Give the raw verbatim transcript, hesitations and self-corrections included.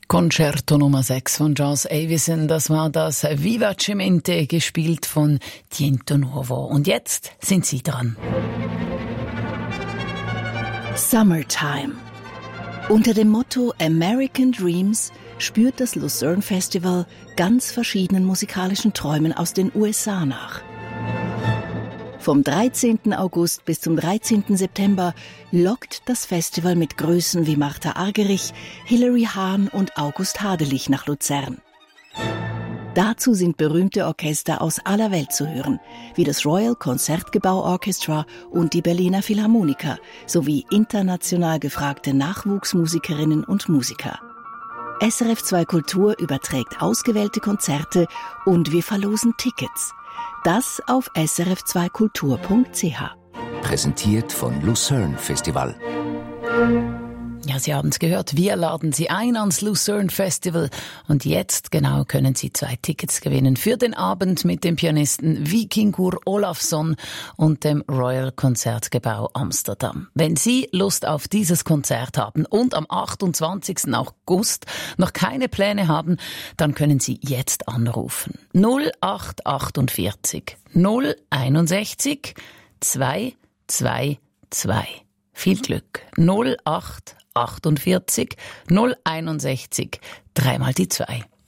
Concerto Nummer sechs von Joss Avison, das war das Vivacemente, gespielt von Tiento Nuovo. Und jetzt sind Sie dran. Summertime. Unter dem Motto American Dreams spürt das Lucerne Festival ganz verschiedenen musikalischen Träumen aus den U S A nach. Vom dreizehnten August bis zum dreizehnten September lockt das Festival mit Größen wie Martha Argerich, Hilary Hahn und August Hadelich nach Luzern. Dazu sind berühmte Orchester aus aller Welt zu hören, wie das Royal Concertgebouw Orchestra und die Berliner Philharmoniker, sowie international gefragte Nachwuchsmusikerinnen und Musiker. S R F zwei Kultur überträgt ausgewählte Konzerte und wir verlosen Tickets. Das auf s r f zwei kultur punkt c h. Präsentiert von Lucerne Festival. Ja, Sie haben es gehört, wir laden Sie ein ans Lucerne Festival. Und jetzt genau können Sie zwei Tickets gewinnen für den Abend mit dem Pianisten Víkingur Ólafsson und dem Royal Concertgebouw Amsterdam. Wenn Sie Lust auf dieses Konzert haben und am achtundzwanzigsten August noch keine Pläne haben, dann können Sie jetzt anrufen. null acht achtundvierzig null einundsechzig zwei zwei zwei. Viel Glück. null acht achtundvierzig null einundsechzig, dreimal die zwei.